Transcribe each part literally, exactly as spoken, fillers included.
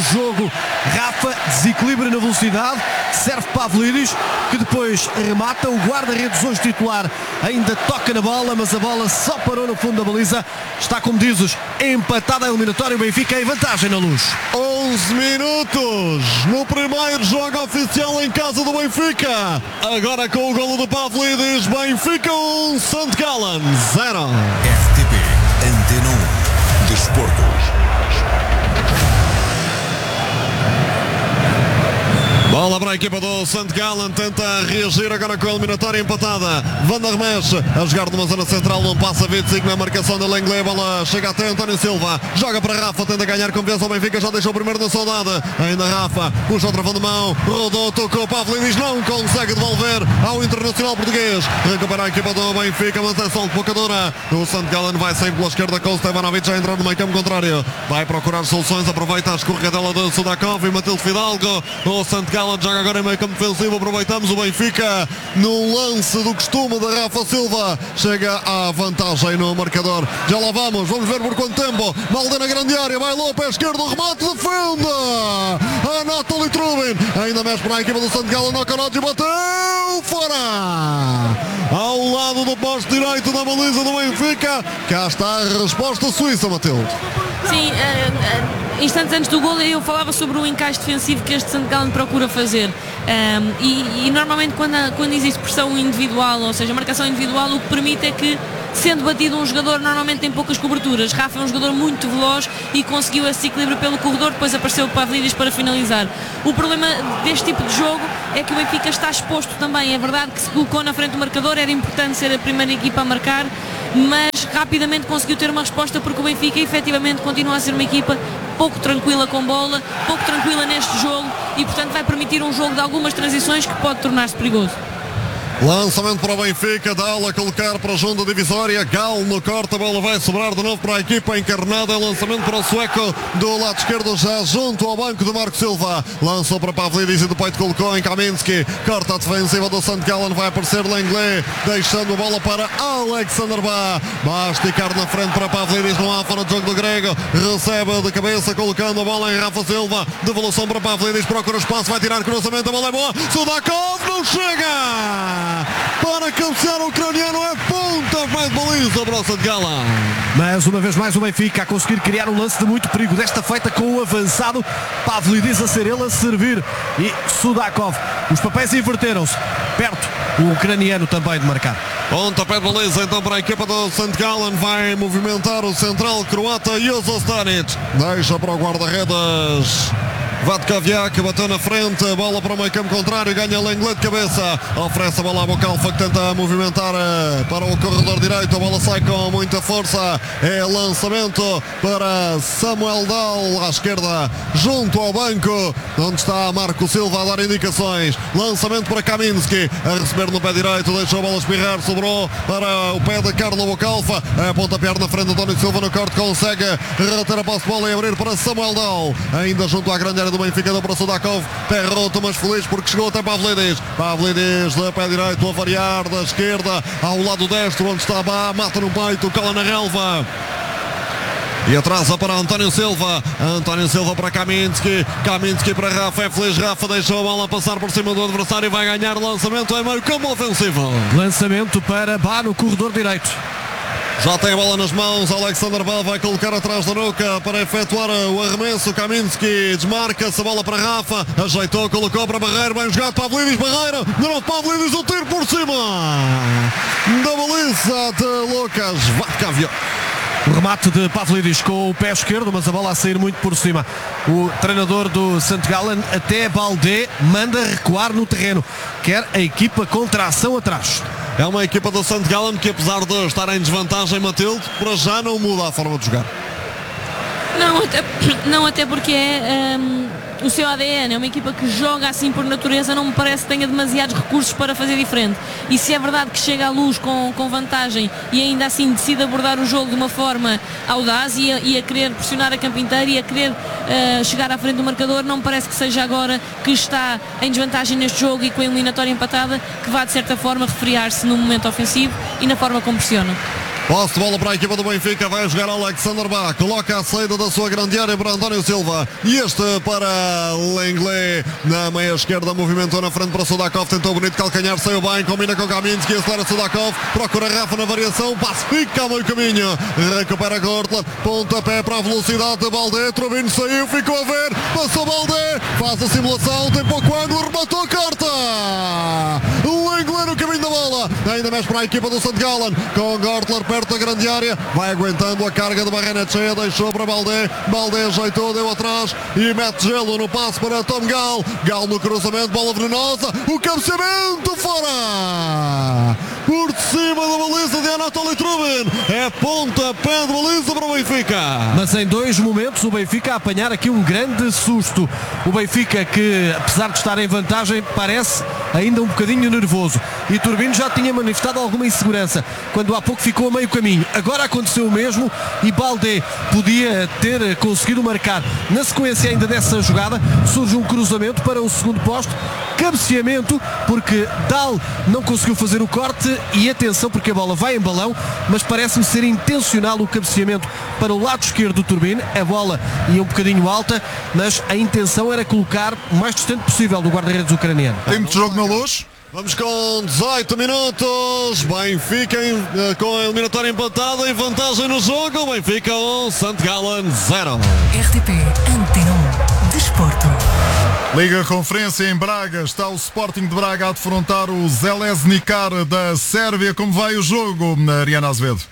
jogo. Rafa desequilibra na velocidade, serve Pavlidis, que depois remata. O guarda-redes hoje titular ainda toca na bola, mas a bola só parou no fundo da baliza. Está, como dizes, empatada a eliminatória. O Benfica em vantagem na Luz. onze minutos no primeiro jogo oficial em casa do Benfica. Agora com o golo de Pavlidis, Benfica um, St. Gallen zero. R T P Antena um Desportos. Bola para a equipa do Saint Gallen, tenta reagir agora com a eliminatória empatada. Van der Mesch a jogar numa zona central, não passa Witzig na marcação da Lenglet. Bola chega até António Silva, joga para Rafa, tenta ganhar confiança ao Benfica, já deixou o primeiro na saudade. Ainda Rafa, puxa o travão de mão, rodou, tocou, Pavlidis não consegue devolver ao Internacional português. Recupera a equipa do Benfica, mas é só de pouca dura. O Saint Gallen vai sempre pela esquerda com o Stevanovic já entrando no meio campo contrário. Vai procurar soluções, aproveita a escorregadela do Sudakov e Matilde Fidalgo. O Saint Gallen joga agora em meio campo defensivo, aproveitamos o Benfica no lance do costume de Rafa Silva, chega à vantagem no marcador. Já lá vamos, vamos ver por quanto tempo. Balde na grande área, vai logo pé esquerdo, remate, defende Anatoly Trubin, ainda mexe para a equipa do Saint Gallen. Nokanodji bateu fora ao lado do posto direito da baliza do Benfica. Cá está a resposta suíça, Matilde. Sim, uh, uh, instantes antes do golo eu falava sobre o encaixe defensivo que este Saint Gallen procura fazer. Um, e, e normalmente quando, quando existe pressão individual, ou seja, marcação individual, o que permite é que, sendo batido um jogador, normalmente tem poucas coberturas. Rafa é um jogador muito veloz e conseguiu esse equilíbrio pelo corredor, depois apareceu o Pavlidis para finalizar. O problema deste tipo de jogo é que o Benfica está exposto também. É verdade que se colocou na frente do marcador, era importante ser a primeira equipa a marcar, mas rapidamente conseguiu ter uma resposta, porque o Benfica efetivamente continua a ser uma equipa pouco tranquila com bola, pouco tranquila neste jogo, e portanto vai permitir um jogo de algumas transições que pode tornar-se perigoso. Lançamento para o Benfica, Dal a colocar para junto da divisória, Gal no corte, a bola vai sobrar de novo para a equipa encarnada. Lançamento para o sueco do lado esquerdo, já junto ao banco de Marco Silva, lançou para Pavlidis e do peito colocou em Kaminski, corta a defensiva do Saint Gallen, vai aparecer Lenglet, deixando a bola para Alexander Bá, vai esticar na frente para Pavlidis, não há fora de jogo do grego, recebe de cabeça, colocando a bola em Rafa Silva, devolução para Pavlidis, procura espaço, vai tirar cruzamento, a bola é boa, Sudakov não chega para cabecear o ucraniano, é ponta, pé de baliza para o Saint Gallen. Mas uma vez mais o Benfica a conseguir criar um lance de muito perigo, desta feita com o avançado Pavlidis a ser ele a servir e Sudakov. Os papéis inverteram-se, perto o ucraniano também de marcar. Ponta, pé de baliza então para a equipa do Saint Gallen, vai movimentar o central croata Jozo Stanic, deixa para o guarda-redes Vatkoviak, bateu na frente, bola para o meio campo contrário, ganha Lenglet de cabeça, oferece a bola à Bocalfa, que tenta movimentar para o corredor direito, a bola sai com muita força, é lançamento para Samuel Dal à esquerda, junto ao banco, onde está Marco Silva a dar indicações, lançamento para Kaminski, a receber no pé direito, deixou a bola espirrar, sobrou para o pé de Carlo Bocalfa, a pontapé na frente, António Silva no corte, consegue reter a posse de bola e abrir para Samuel Dal, ainda junto à grande área do Benfica, deu para Sudakov, pé roto, mas feliz porque chegou até Pavlidis. Pavlidis de pé direito a variar da esquerda ao lado destro, onde está Bá, mata no peito, cola na relva e atrasa para António Silva. António Silva para Kaminski, Kaminski para Rafa, é feliz, Rafa deixou a bola passar por cima do adversário e vai ganhar lançamento em meio campo ofensivo. Lançamento para Bá no corredor direito. Já tem a bola nas mãos, Alexander Bá vai colocar atrás da nuca para efetuar o arremesso, Kaminski desmarca-se, a bola para Rafa, ajeitou, colocou para Barreiro, bem jogado, Pavlidis, Barreira, de novo Pavlidis, o tiro por cima da baliza de Lucas Vatkoviak. O remate de Pavlidis com o pé esquerdo, mas a bola a sair muito por cima. O treinador do Saint Gallen, até Balde, manda recuar no terreno, quer a equipa com tração atrás. É uma equipa do Saint Gallen que, apesar de estar em desvantagem, Matilde, para já não muda a forma de jogar. Não, até, não, até porque é um, o seu A D N, é uma equipa que joga assim por natureza, não me parece que tenha demasiados recursos para fazer diferente. E se é verdade que chega à Luz com, com vantagem e ainda assim decide abordar o jogo de uma forma audaz e a, e a querer pressionar a campo inteiro e a querer uh, chegar à frente do marcador, não me parece que seja agora que está em desvantagem neste jogo e com a eliminatória empatada que vá de certa forma refriar-se no momento ofensivo e na forma como pressiona. Posse de bola para a equipa do Benfica, vai jogar Alexander Bach, coloca a saída da sua grande área para António Silva e este para Lenglet, na meia esquerda movimentou na frente para Sudakov, tentou bonito calcanhar, saiu bem, combina com Kaminski, acelera Sudakov, procura Rafa na variação, passe fica ao meio caminho, recupera Gortler, pontapé para a velocidade de Balde, Trubin saiu, ficou a ver, passou Balde, faz a simulação, tem pouco ângulo, rematou, corta! Lenglet no caminho da bola, ainda mais para a equipa do Sankt Gallen, com Gortler perto da grande área, vai aguentando a carga de Barrenetxea, deixou para Balde, Balde ajeitou, deu atrás e mete gelo no passe para Tom Gal, Gal no cruzamento, bola venenosa, o cabeceamento fora! Por cima da baliza de Anatoly Trubin, é pontapé de baliza para o Benfica. Mas em dois momentos o Benfica a apanhar aqui um grande susto. O Benfica que, apesar de estar em vantagem, parece ainda um bocadinho nervoso. E Turbino já tinha manifestado alguma insegurança quando há pouco ficou a meio caminho. Agora aconteceu o mesmo e Balde podia ter conseguido marcar. Na sequência ainda dessa jogada surge um cruzamento para o segundo posto, cabeceamento, porque Dal não conseguiu fazer o corte e atenção porque a bola vai em balão, mas parece-me ser intencional o cabeceamento para o lado esquerdo do Turbine. A bola ia um bocadinho alta, mas a intenção era colocar o mais distante possível do guarda-redes ucraniano. Tem muito jogo na Luz. Vamos com dezoito minutos, Benfica em, com a eliminatória empatada, em vantagem no jogo, Benfica um, Sankt Gallen zero. R T P Antena um Desporto. Liga Conferência em Braga, está o Sporting de Braga a defrontar o Željezničar da Sérvia. Como vai o jogo, Ariana Azevedo?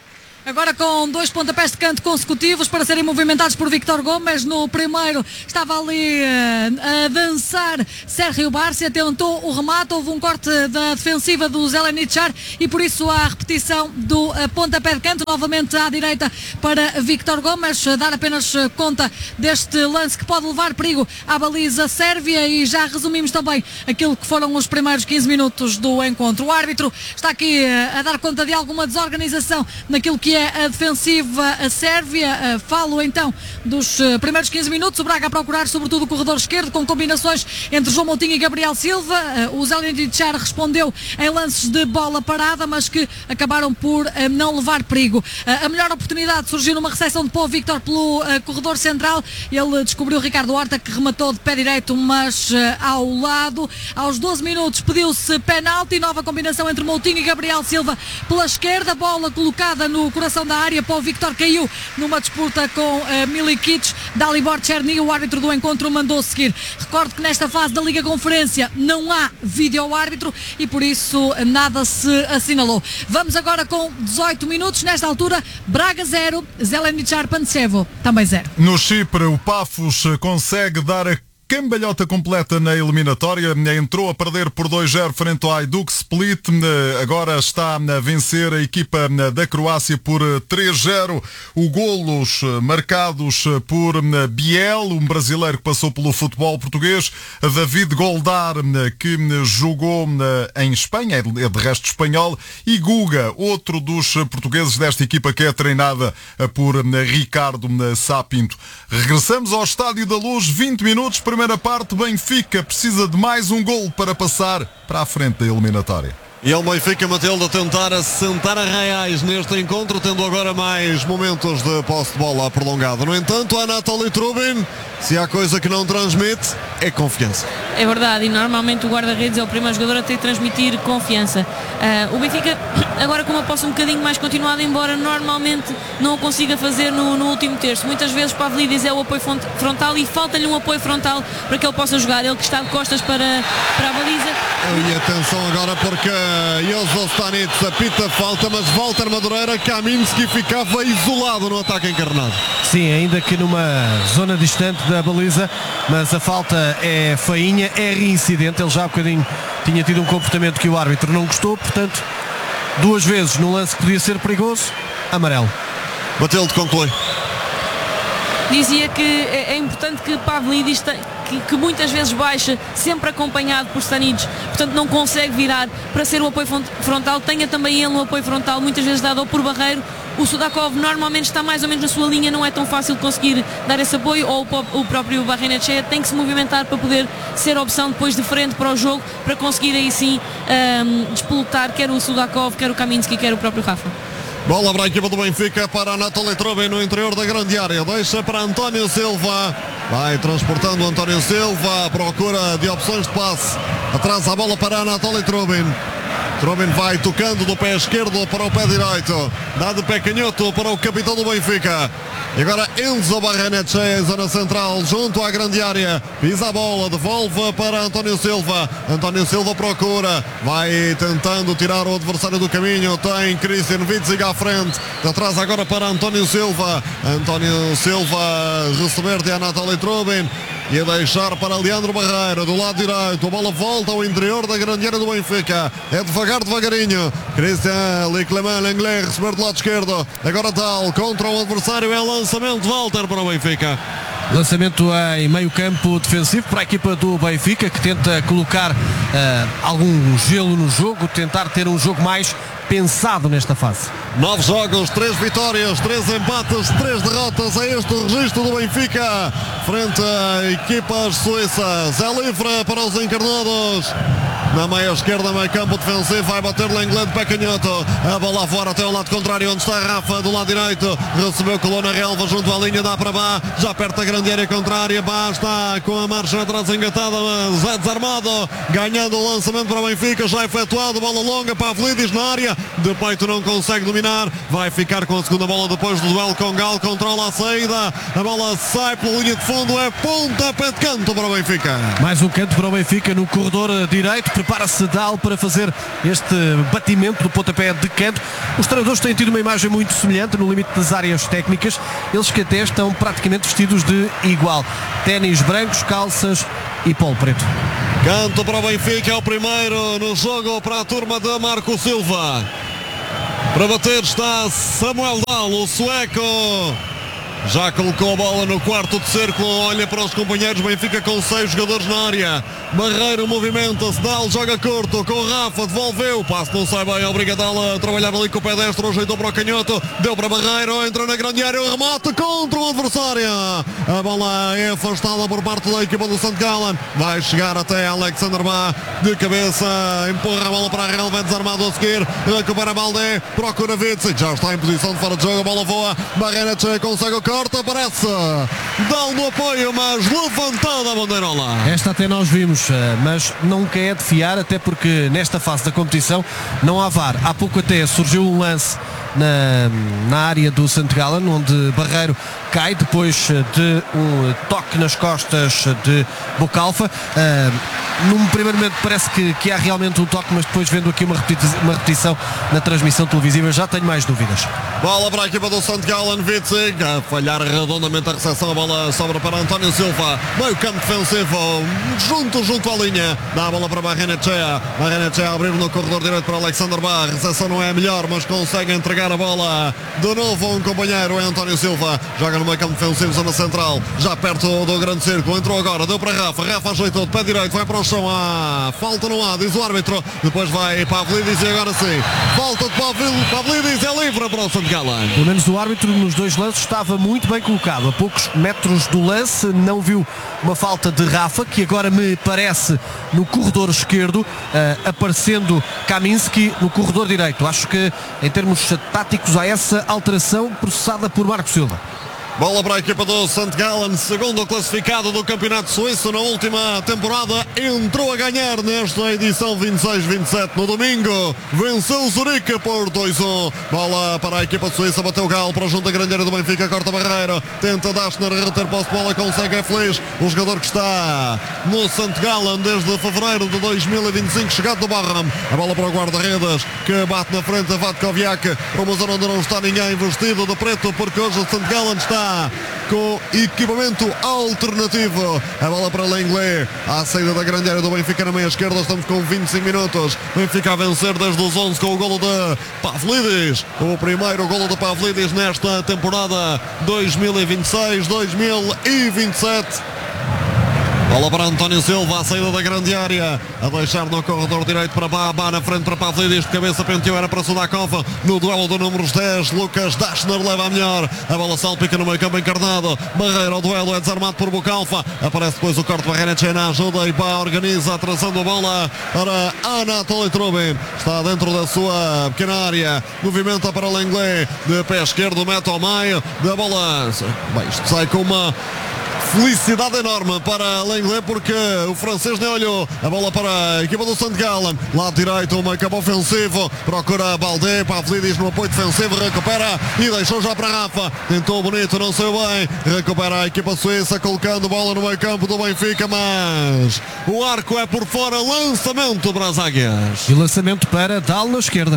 Agora com dois pontapés de canto consecutivos para serem movimentados por Víctor Gomes. No primeiro estava ali uh, a dançar Sérgio Bárcia, tentou o remate, houve um corte da defensiva do Željezničar e por isso a repetição do uh, pontapé de canto, novamente à direita para Víctor Gomes, dar apenas conta deste lance que pode levar perigo à baliza sérvia. E já resumimos também aquilo que foram os primeiros quinze minutos do encontro. O árbitro está aqui uh, a dar conta de alguma desorganização naquilo que é a defensiva sérvia. Falo então dos primeiros quinze minutos, o Braga a procurar sobretudo o corredor esquerdo com combinações entre João Moutinho e Gabriel Silva. O Željezničar respondeu em lances de bola parada, mas que acabaram por não levar perigo. A melhor oportunidade surgiu numa recepção de Pau Victor pelo corredor central, ele descobriu Ricardo Horta que rematou de pé direito, mas ao lado. Aos doze minutos pediu-se penalti, nova combinação entre Moutinho e Gabriel Silva pela esquerda, bola colocada no coração da área, Pau Victor caiu numa disputa com uh, Milikic, Dalibor Cherny, o árbitro do encontro mandou seguir. Recordo que nesta fase da Liga Conferência não há vídeo-árbitro e por isso nada se assinalou. Vamos agora com dezoito minutos, nesta altura Braga zero, Željezničar Pančevo também zero. No Chipre, o Pafos consegue dar a cambalhota completa na eliminatória, entrou a perder por dois zero frente ao Hajduk Split, agora está a vencer a equipa da Croácia por três zero. O golos marcados por Biel, um brasileiro que passou pelo futebol português, David Goldar, que jogou em Espanha, é de resto espanhol, e Guga, outro dos portugueses desta equipa que é treinada por Ricardo Sá Pinto. Regressamos ao Estádio da Luz, vinte minutos, primeira parte. Benfica precisa de mais um golo para passar para a frente da eliminatória. E é o Benfica, Matilde, a tentar assentar a Reais neste encontro, tendo agora mais momentos de posse de bola prolongada. No entanto, Anatoly Trubin, se há coisa que não transmite, é confiança. É verdade, e normalmente o guarda-redes é o primeiro jogador a ter que transmitir confiança. Uh, o Benfica, agora com uma posse um bocadinho mais continuada, embora normalmente não o consiga fazer no, no último terço. Muitas vezes Pavlidis é o apoio frontal e falta-lhe um apoio frontal para que ele possa jogar. Ele que está de costas para, para a baliza. E atenção agora porque Jozo Stanic apita falta, mas Walter Madureira, Kaminski ficava isolado no ataque encarnado. Sim, ainda que numa zona distante da baliza, mas a falta é feinha, é reincidente. Ele já há bocadinho tinha tido um comportamento que o árbitro não gostou, portanto, duas vezes no lance que podia ser perigoso, amarelo. Matilde, conclui. Dizia que é importante que Pavlidis, que, que muitas vezes baixa, sempre acompanhado por Stanic, portanto não consegue virar para ser o apoio frontal, tenha também ele um apoio frontal, muitas vezes dado ou por Barreiro. O Sudakov normalmente está mais ou menos na sua linha, não é tão fácil conseguir dar esse apoio, ou o próprio Barrenetxea tem que se movimentar para poder ser opção depois de frente para o jogo, para conseguir aí sim um, despoletar quer o Sudakov, quer o Kaminski, quer o próprio Rafa. Bola para a equipa do Benfica, para Anatoly Trubin no interior da grande área. Deixa para António Silva. Vai transportando António Silva à procura de opções de passe. Atrás a bola para Anatoly Trubin. Trubin vai tocando do pé esquerdo para o pé direito. Dá de pé canhoto para o capitão do Benfica. E agora Enzo Barrenetxea em zona central, junto à grande área. Pisa a bola, devolve para António Silva. António Silva procura. Vai tentando tirar o adversário do caminho. Tem Christian Witzig à frente. De atrás agora para António Silva. António Silva receber de Anatoly Trubin. E a deixar para Leandro Barreiro do lado direito. A bola volta ao interior da grande área do Benfica. É devagar, devagarinho. Christian Leclerc Lenglet receber do lado esquerdo. Agora tal contra o adversário. É lançamento de Walter para o Benfica. Lançamento em meio campo defensivo para a equipa do Benfica, que tenta colocar uh, algum gelo no jogo, tentar ter um jogo mais pensado nesta fase. Nove jogos, três vitórias, três empates, três derrotas. É este o registro do Benfica frente a equipas suíças. É livre para os encarnados. Na meia esquerda, meio campo defensivo, vai bater Lenglet de pé canhoto. A bola fora até o lado contrário, onde está Rafa do lado direito. Recebeu, colou na relva junto à linha, dá para Bá, já perto da grande área contrária. Bá está com a marcha atrás engatada, Zé desarmado, ganhando o lançamento para o Benfica, já efetuado. Bola longa para Pavlidis na área, de peito não consegue dominar. Vai ficar com a segunda bola depois do duelo com Gal, controla a saída. A bola sai pela linha de fundo, é pontapé de canto para o Benfica. Mais um canto para o Benfica no corredor direito. Prepara-se Dal para fazer este batimento do pontapé de canto. Os treinadores têm tido uma imagem muito semelhante no limite das áreas técnicas. Eles que até estão praticamente vestidos de igual. Ténis brancos, calças e polo preto. Canto para o Benfica, é o primeiro no jogo para a turma de Marco Silva. Para bater está Samuel Dal, o sueco. Já colocou a bola no quarto de círculo, olha para os companheiros. Benfica com seis jogadores na área. Barreiro movimenta-se, Dal joga curto com o Rafa, devolveu, o passo não sai bem, obriga Dal a trabalhar ali com o pé destro, ajeitou para o canhoto, deu para Barreiro, entra na grande área, o remate contra o adversário. A bola é afastada por parte da equipa do Sankt Gallen, vai chegar até Alexander Bá, de cabeça, empurra a bola para a relva, é desarmado a seguir, recupera a Baldé, procura Witzig, já está em posição de fora de jogo, a bola voa, Barrenetxea consegue o corte, aparece Dal no apoio, mas levantada a bandeirola. Esta até nós vimos, mas nunca é de fiar, até porque nesta fase da competição não há V A R. Há pouco até surgiu um lance na, na área do Sankt Gallen, onde Barreiro cai depois de um toque nas costas de Bocalfa. Uh, num primeiro momento parece que, que há realmente um toque, mas depois vendo aqui uma repetição, uma repetição na transmissão televisiva já tenho mais dúvidas. Bola para a equipa do Sankt Gallen, Witzig a falhar redondamente a recepção, a bola sobra para António Silva, meio campo defensivo, junto, junto à linha, dá a bola para Barrenetxea, Barrenetxea a abrir no corredor direito para Alexander Bá, a recepção não é a melhor, mas consegue entregar a bola de novo a um companheiro, é António Silva, joga no meio campo defensivo, zona central, já perto do grande círculo, entrou agora, deu para Rafa, Rafa ajeitou de pé direito, vai para o chão, há falta no ar, diz o árbitro, depois vai Pavlidis e agora sim, falta de Pavlidis, é livre para o Sankt Gallen. Pelo menos o árbitro nos dois lances estava muito bem colocado, a poucos metros do lance, não viu uma falta de Rafa, que agora me parece no corredor esquerdo, uh, aparecendo Kaminski no corredor direito. Acho que em termos táticos há essa alteração processada por Marco Silva. Bola para a equipa do Sankt Gallen, segundo classificado do Campeonato Suíço na última temporada, entrou a ganhar nesta edição vinte e seis vinte e sete no domingo, venceu o Zurique por dois a um. Bola para a equipa suíça, bateu o Galo para junto da grande área do Benfica, corta Barreiro, tenta Dashner reter posse de bola, consegue, é feliz, o jogador que está no Sankt Gallen desde fevereiro de dois mil e vinte e cinco, chegado do Barram, a bola para o guarda-redes, que bate na frente a Vatkoviak, para uma zona onde não está ninguém vestido de preto, porque hoje o Sankt Gallen está com equipamento alternativo. A bola para Lenglet, à saída da grande área do Benfica na meia esquerda. Estamos com vinte e cinco minutos. Benfica a vencer desde os onze com o golo de Pavlidis, o primeiro golo de Pavlidis nesta temporada dois mil e vinte e seis dois mil e vinte e sete. Bola para António Silva, a saída da grande área, a deixar no corredor direito para Baba, na frente para Pavlidis, de cabeça penteou, era para Sudakov, no duelo do número dez, Lucas Dashner leva a melhor, a bola salpica no meio campo encarnado, Barreira ao duelo, é desarmado por Bucalfa, aparece depois o corte de Barreira, Tchena ajuda e Bá organiza, atraçando a bola para Anatoly Trubin, está dentro da sua pequena área, movimenta para Lenglet, de pé esquerdo, mete ao meio, da bola, bem, isto sai com uma felicidade enorme para Lenglet, porque o francês nem olhou. A bola para a equipa do Saint Gallen, lado direito, uma campo ofensivo, procura Baldé, Pavlidis no apoio defensivo, recupera e deixou já para Rafa, tentou bonito, não saiu bem, recupera a equipa suíça, colocando bola no meio campo do Benfica, mas o arco é por fora, lançamento para as águias. E lançamento para Dal na esquerda.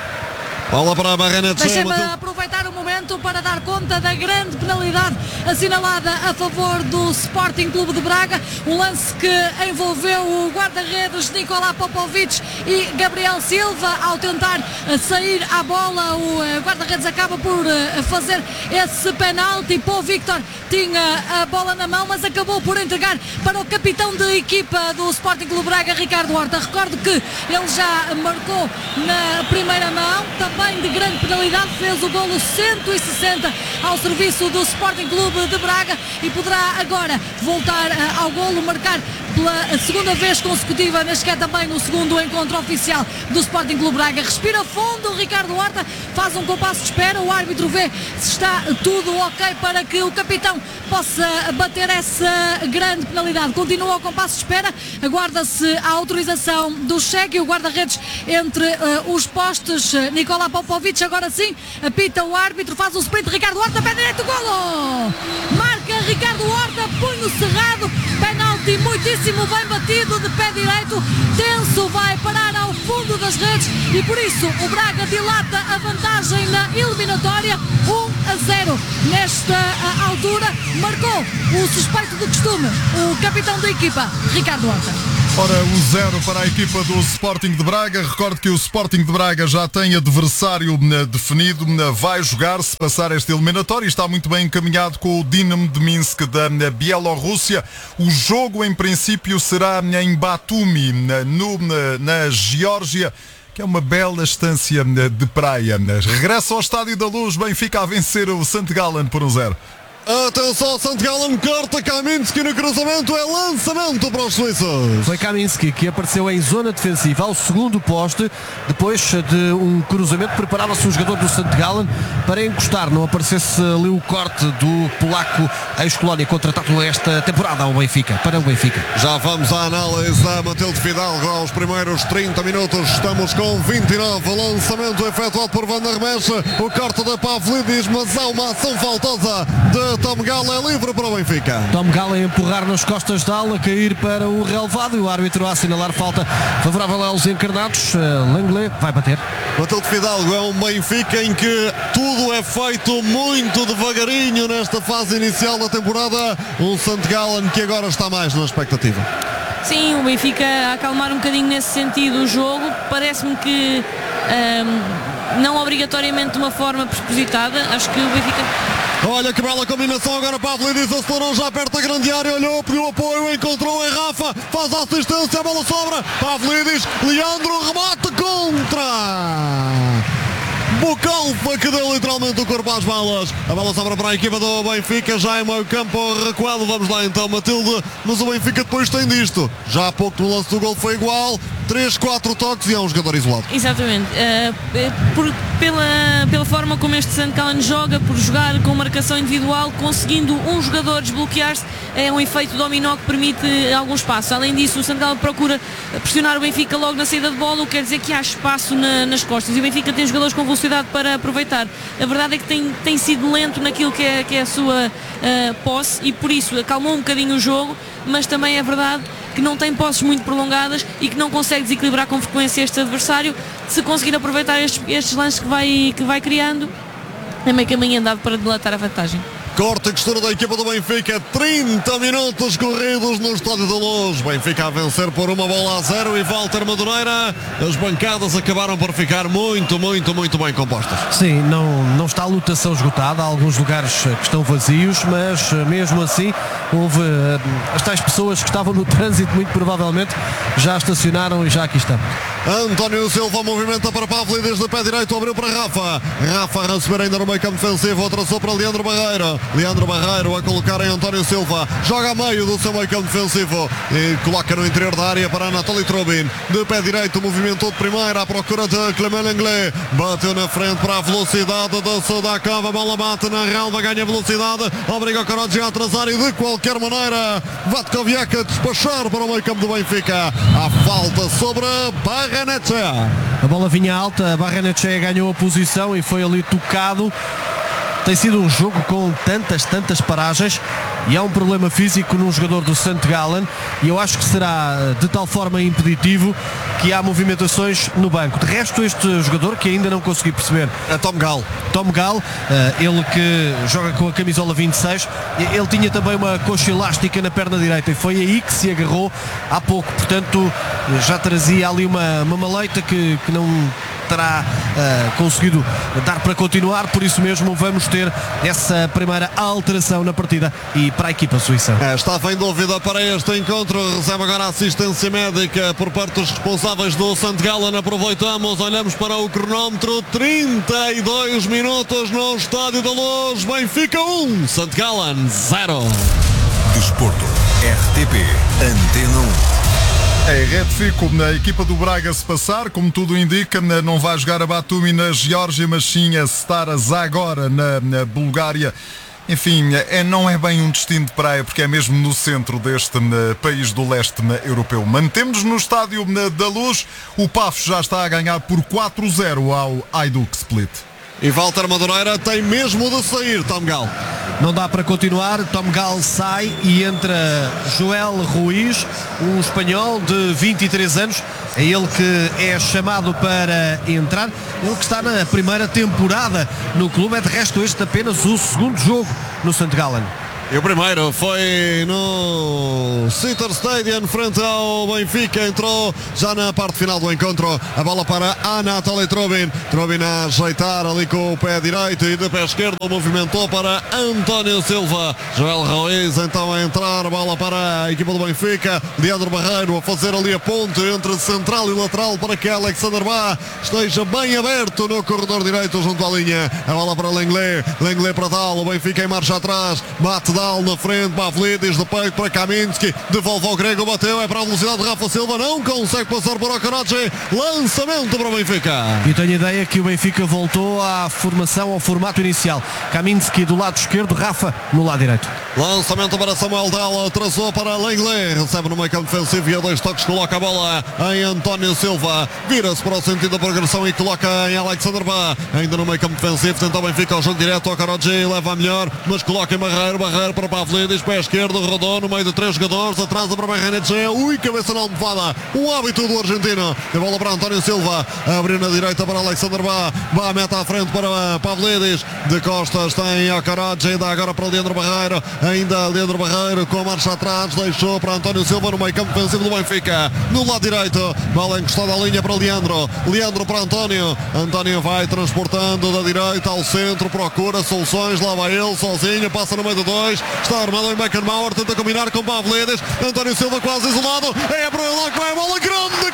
Bola para a Barreira de Deixa-me aproveitar o momento para dar conta da grande penalidade assinalada a favor do Sporting Clube de Braga, um lance que envolveu o guarda-redes Nikola Popovic e Gabriel Silva. Ao tentar sair à bola, o guarda-redes acaba por fazer esse penalti. Pô Victor tinha a bola na mão, mas acabou por entregar para o capitão de equipa do Sporting Clube de Braga, Ricardo Horta. Recordo que ele já marcou na primeira mão, também de grande penalidade, fez o golo cento e sessenta ao serviço do Sporting Clube de Braga e poderá agora voltar ao golo, marcar pela segunda vez consecutiva, neste que é também no segundo encontro oficial do Sporting Clube Braga. Respira fundo, Ricardo Horta faz um compasso de espera, o árbitro vê se está tudo ok para que o capitão possa bater essa grande penalidade. Continua o compasso de espera, aguarda-se a autorização do cheque e o guarda-redes entre uh, os postes, Nikola Popovic, agora sim, apita o árbitro, faz o sprint, Ricardo Horta, pé direito, golo! Marca Ricardo Horta, punho cerrado, penalti muitíssimo bem batido de pé direito, tenso, vai parar ao fundo das redes e por isso o Braga dilata a vantagem na eliminatória. Um a zero nesta altura, marcou o suspeito do costume, o capitão da equipa, Ricardo Horta. Ora, um zero para a equipa do Sporting de Braga. Recordo que o Sporting de Braga já tem adversário definido, vai jogar se passar esta eliminatória e está muito bem encaminhado com o Dinamo de Minsk da Bielorrússia. O jogo em princípio será em Batumi, no, na Geórgia, que é uma bela estância de praia. Regressa ao Estádio da Luz, Benfica a vencer o Saint Gallen por um zero. Atenção, Saint Gallen corta Kaminski no cruzamento, é lançamento para os suíços. Foi Kaminski que apareceu em zona defensiva ao segundo poste, depois de um cruzamento preparava-se o jogador do Saint Gallen para encostar, não aparecesse ali o corte do polaco ex-Colónia, contratado esta temporada ao Benfica, para o Benfica. Já vamos à análise da Matilde Fidalgo aos primeiros trinta minutos, estamos com vinte e nove, lançamento efetuado por Van der Mesch, o corte da Pavlidis, mas há uma ação faltosa de Tom Gallen, é livre para o Benfica. Tom Gallen a empurrar nas costas da ala, cair para o relevado e o árbitro a assinalar falta favorável aos encarnados. Lenglet vai bater. Matilde Fidalgo, é um Benfica em que tudo é feito muito devagarinho nesta fase inicial da temporada. Um Saint Gallen que agora está mais na expectativa. Sim, o Benfica a acalmar um bocadinho nesse sentido o jogo. Parece-me que um, não obrigatoriamente de uma forma precipitada. Acho que o Benfica... Olha que bela combinação agora, Pavlidis acelerou já perto da grande área, olhou, pediu apoio, encontrou em Rafa, faz a assistência, a bola sobra, Pavlidis, Leandro, remate contra Bucalfa, que deu literalmente o corpo às balas. A bola sobra para a equipa do Benfica, já em meio campo recuado. Vamos lá então, Matilde, mas o Benfica depois tem disto. Já há pouco no lance do gol foi igual, três, quatro toques e é um jogador isolado. Exatamente, uh, por, pela, pela forma como este Saint Gallen joga, por jogar com marcação individual, conseguindo um jogador desbloquear-se, é um efeito dominó que permite algum espaço. Além disso, o Saint Gallen procura pressionar o Benfica logo na saída de bola, o que quer dizer que há espaço na, nas costas e o Benfica tem jogadores com velocidade para aproveitar. A verdade é que tem, tem sido lento naquilo que é, que é a sua uh, posse e por isso acalmou um bocadinho o jogo, mas também é verdade que não tem posses muito prolongadas e que não consegue desequilibrar com frequência este adversário. Se conseguir aproveitar estes, estes lances que vai, que vai criando, é meio caminho andado para dilatar a vantagem. Corte e costura da equipa do Benfica. trinta minutos corridos no Estádio da Luz. Benfica a vencer por uma bola a zero e Walter Madureira. As bancadas acabaram por ficar muito, muito, muito bem compostas. Sim, não, não está a lotação esgotada. Há alguns lugares que estão vazios, mas mesmo assim houve uh, as tais pessoas que estavam no trânsito, muito provavelmente já estacionaram e já aqui estão. António Silva movimenta para Pavlidis de pé direito, abriu para Rafa. Rafa a receber ainda no meio campo defensivo, atrasou para Leandro Barreiro. Leandro Barreiro a colocar em António Silva, joga a meio do seu meio campo defensivo e coloca no interior da área para Anatoly Trubin. De pé direito, movimentou de primeira à procura de Clément Lenglet. Bateu na frente para a velocidade da Sudakov, a bola bate na relva, ganha velocidade, obriga o Karadji a atrasar e de qualquer maneira Vatkoviak a despachar para o meio campo do Benfica. A falta sobre Barra. A bola vinha alta, a Barrenetxea ganhou a posição e foi ali tocado. Tem sido um jogo com tantas, tantas paragens e há um problema físico num jogador do Saint Gallen e eu acho que será de tal forma impeditivo que há movimentações no banco. De resto, este jogador que ainda não consegui perceber é Tom Gall. Tom Gall, ele que joga com a camisola vinte e seis, ele tinha também uma coxa elástica na perna direita e foi aí que se agarrou há pouco, portanto já trazia ali uma, uma maleita que, que não terá uh, conseguido dar para continuar, por isso mesmo vamos ter essa primeira alteração na partida e para a equipa suíça. É, estava em dúvida para este encontro, recebe agora a assistência médica por parte dos responsáveis do Saint Gallen. Aproveitamos, olhamos para o cronómetro, trinta e dois minutos no Estádio da Luz. Benfica um, Saint Gallen zero. Desporto, R T P, Antena um. É, retifico, a equipa do Braga se passar, como tudo indica, não vai jogar a Batumi na Geórgia, mas sim a Stara Zagora na, na Bulgária. Enfim, é, não é bem um destino de praia, porque é mesmo no centro deste na, país do leste na, europeu. Mantemos no Estádio na, da Luz, o Pafos já está a ganhar por quatro a zero ao Hajduk Split. E Walter Madureira tem mesmo de sair, Tom Gall. Não dá para continuar, Tom Gall sai e entra Joel Ruiz, um espanhol de vinte e três anos, é ele que é chamado para entrar, ele que está na primeira temporada no clube, é de resto este apenas o segundo jogo no Saint Gallen. E o primeiro foi no Sitter Stadium frente ao Benfica. Entrou já na parte final do encontro. A bola para Anatoly Trubin. Trubin a ajeitar ali com o pé direito e de pé esquerdo movimentou para António Silva. Joel Ruiz então a entrar. Bola para a equipa do Benfica. Leandro Barreiro a fazer ali a ponte entre central e lateral para que Alexander Bá esteja bem aberto no corredor direito junto à linha. A bola para Lenglet. Lenglet para Dal. O Benfica em marcha atrás. Bate Dal na frente, Pavlidis de peito para Kaminski, devolve ao grego, bateu, é para a velocidade de Rafa Silva, não consegue passar por Okaradji, lançamento para o Benfica. E tenho a ideia que o Benfica voltou à formação, ao formato inicial. Kaminski do lado esquerdo, Rafa no lado direito. Lançamento para Samuel Dal, traçou para Lenglet, recebe no meio campo defensivo e a dois toques coloca a bola em António Silva, vira-se para o sentido da progressão e coloca em Alexander Bá, ainda no meio campo defensivo, tenta o Benfica ao jogo direto, Okaradji leva a melhor, mas coloca em Barreiro, Barreiro para Pavlidis, pé esquerdo, rodou no meio de três jogadores, atrasa para Barrenetxea, ui, cabeça na almofada, o hábito do argentino, a bola para António Silva, abriu na direita para Alexander Bá, Bá mete à frente para Pavlidis, de costas tem Okaradji, dá agora para Leandro Barreiro, ainda Leandro Barreiro com a marcha atrás, deixou para António Silva no meio campo defensivo do Benfica, no lado direito, bola encostada à linha para Leandro, Leandro para António, António vai transportando da direita ao centro, procura soluções, lá vai ele sozinho, passa no meio de dois, está armado em Beckenbauer, tenta combinar com Pavlidis, António Silva quase isolado, é para lá que vai a bola, grande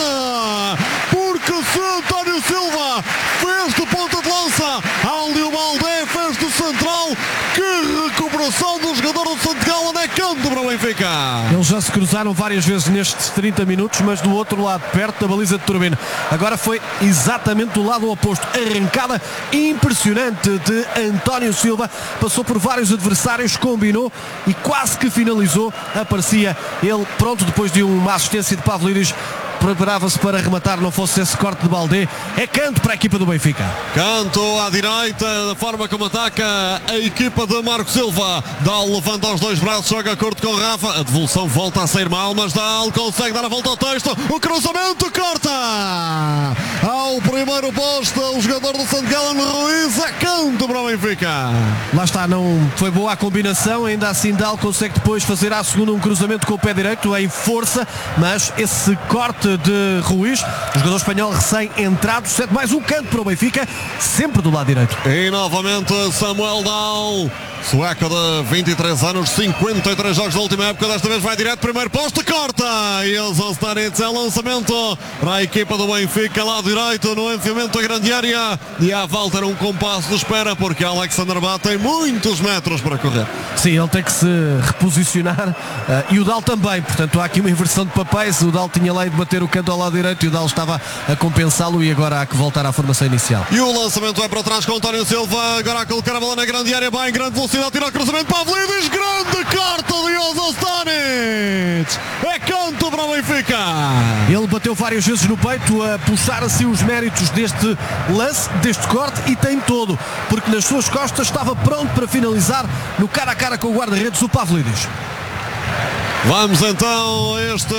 corte, porque se António Silva fez de ponta de lança, Aldio Baldé fez de central, que recuperação do jogador do Saint Gallen, é canto para o Benfica. Eles já se cruzaram várias vezes nestes trinta minutos, mas do outro lado, perto da baliza de Turbino. Agora foi exatamente do lado oposto, arrancada impressionante de António Silva, passou por vários adversários, combinou e quase que finalizou, aparecia ele pronto depois de uma assistência de Pavlidis preparava-se para rematar, não fosse esse corte de Baldé. É canto para a equipa do Benfica. Canto à direita, da forma como ataca a equipa de Marco Silva. Dal levanta os dois braços, joga curto com Rafa. A devolução volta a sair mal, mas Dal consegue dar a volta ao texto. O cruzamento corta ao primeiro posto. O jogador do Saint Gallen, Ruiz, é canto para o Benfica. Lá está, não foi boa a combinação. Ainda assim Dal consegue depois fazer à segunda um cruzamento com o pé direito em força, mas esse corte de Ruiz, o jogador espanhol recém-entrado, cede mais um canto para o Benfica, sempre do lado direito. E novamente Samuel Dal, sueco de vinte e três anos, cinquenta e três jogos da última época, desta vez vai direto, primeiro posto, corta, e o Zostanitz é lançamento para a equipa do Benfica, lado direito, no enfiamento da grande área, e a Walter um compasso de espera, porque Alexander Bá tem muitos metros para correr. Sim, ele tem que se reposicionar, uh, e o Dal também, portanto há aqui uma inversão de papéis. O Dal tinha lá de bater o canto ao lado direito e o Dal estava a compensá-lo, e agora há que voltar à formação inicial. E o lançamento é para trás com António Silva, agora a colocar a bola na grande área, vai em grande velocidade, tira o cruzamento, Pavlidis, grande carta de Jozo Stanic, é canto para o Benfica. Ele bateu várias vezes no peito a puxar assim os méritos deste lance, deste corte, e tem todo, porque nas suas costas estava pronto para finalizar no cara a cara com o guarda-redes, o Pavlidis. Vamos então a este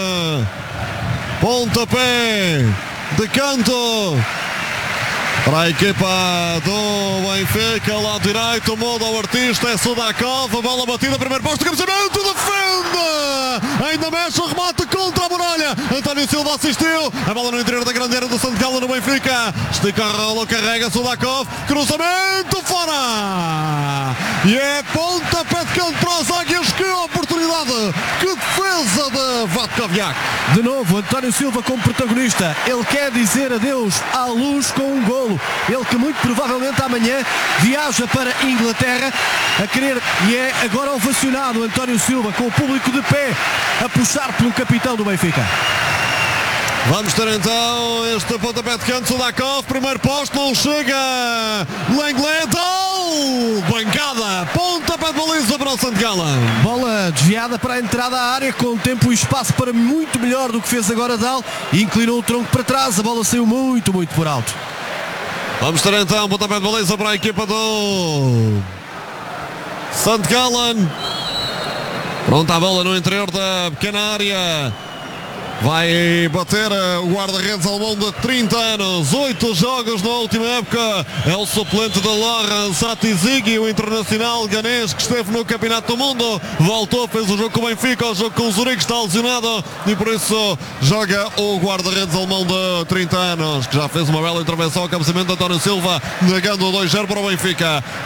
pontapé de canto para a equipa do Benfica, lado direito, muda o artista, é Sudakov, a bola batida, primeiro posto, cabeceamento, defende, ainda mexe o remate contra a muralha, António Silva assistiu, a bola no interior da grande área do Saint Gallen no Benfica, estica a rola, carrega Sudakov, cruzamento fora, e é pontapé de canto para as águias, que oportunidade, que defesa de Vatkoviak. De novo, António Silva como protagonista, ele quer dizer adeus à luz com um golo. Ele que muito provavelmente amanhã viaja para a Inglaterra a querer, e é agora ovacionado António Silva com o público de pé a puxar pelo capitão do Benfica. Vamos ter então este pontapé de canto, Sudakov, primeiro posto, não chega, Lenglet, oh, bancada, pontapé de baliza para o Saint Gallen. Bola desviada para a entrada à área, com tempo e espaço para muito melhor do que fez agora Dal, e inclinou o tronco para trás, a bola saiu muito, muito por alto. Vamos ter então pontapé de baliza para a equipa do Saint Gallen. Pronta a bola no interior da pequena área. Vai bater o guarda-redes alemão de trinta anos, oito jogos na última época, é o suplente de Laurent Satizigi, o internacional ganês que esteve no Campeonato do Mundo, voltou, fez o jogo com o Benfica, o jogo com o Zurique, está lesionado e por isso joga o guarda-redes alemão de trinta anos, que já fez uma bela intervenção ao cabeceamento de António Silva, negando o dois zero para o Benfica.